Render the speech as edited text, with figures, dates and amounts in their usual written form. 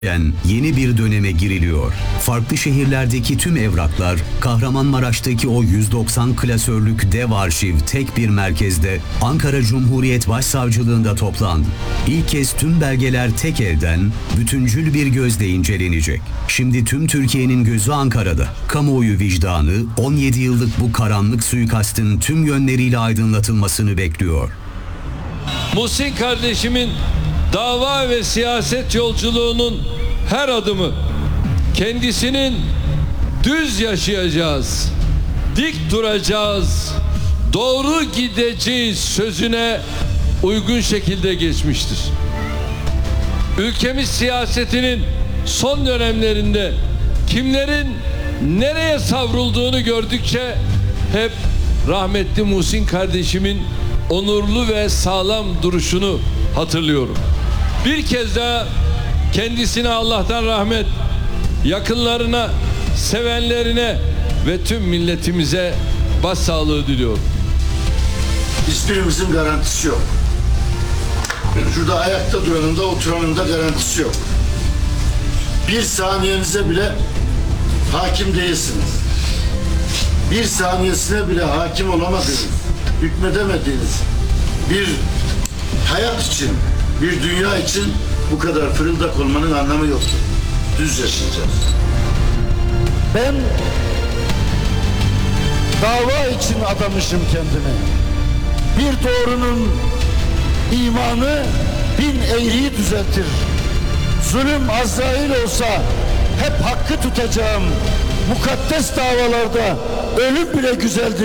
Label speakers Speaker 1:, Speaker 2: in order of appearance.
Speaker 1: Yeni bir döneme giriliyor. Farklı şehirlerdeki tüm evraklar, Kahramanmaraş'taki o 190 klasörlük dev arşiv tek bir merkezde Ankara Cumhuriyet Başsavcılığında toplandı. İlk kez tüm belgeler tek elden, bütüncül bir gözle incelenecek. Şimdi tüm Türkiye'nin gözü Ankara'da. Kamuoyu vicdanı 17 yıllık bu karanlık suikastın tüm yönleriyle aydınlatılmasını bekliyor.
Speaker 2: Muhsin kardeşimin dava ve siyaset yolculuğunun her adımı kendisinin düz yaşayacağız, dik duracağız, doğru gideceğiz sözüne uygun şekilde geçmiştir. Ülkemiz siyasetinin son dönemlerinde kimlerin nereye savrulduğunu gördükçe hep rahmetli Muhsin kardeşimin onurlu ve sağlam duruşunu hatırlıyorum. Bir kez daha kendisine Allah'tan rahmet, yakınlarına, sevenlerine ve tüm milletimize başsağlığı diliyorum.
Speaker 3: Hiçbirimizin garantisi yok. Şurada ayakta duranın da oturanın da garantisi yok. Bir saniyenize bile hakim değilsiniz. Bir saniyesine bile hakim olamadığınız, hükmedemediğiniz bir hayat için, bir dünya için bu kadar fırıldak olmanın anlamı yok. Düz yaşayacağız.
Speaker 4: Ben dava için adamışım kendimi. Bir doğrunun imanı bin eğriyi düzeltir. Zulüm Azrail olsa hep hakkı tutacağım. Mukaddes davalarda ölüm bile güzeldir.